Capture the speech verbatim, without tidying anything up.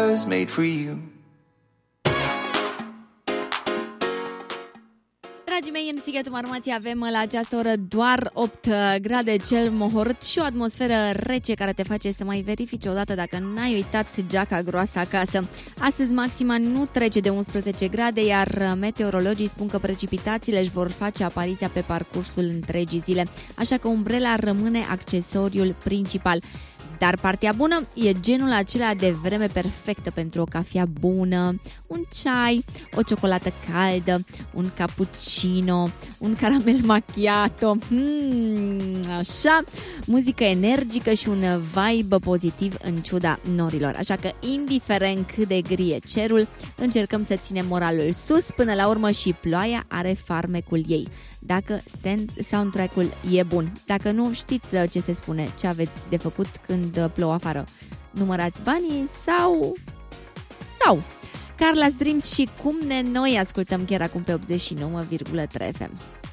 was made for you. Dragii mei, în Sighetul Marmației avem la această oră doar opt grade cel mohorât și o atmosferă rece care te face să mai verifici odată dacă n-ai uitat geaca groasă acasă. Astăzi maxima nu trece de unsprezece grade, iar meteorologii spun că precipitațiile își vor face apariția pe parcursul întregii zile, așa că umbrela rămâne accesoriul principal. Dar partea bună e genul acela de vreme perfectă pentru o cafea bună, un ceai, o ciocolată caldă, un cappuccino, un caramel macchiato, hmm, așa, muzică energică și un vibe pozitiv în ciuda norilor. Așa că, indiferent cât de gri e cerul, încercăm să ținem moralul sus, până la urmă și ploaia are farmecul ei. Dacă soundtrack-ul e bun. Dacă nu, știți ce se spune, ce aveți de făcut când plouă afară. Numărați banii sau... sau... Carla's Dreams și Cum ne noi ascultăm chiar acum pe optzeci și nouă virgulă trei F M.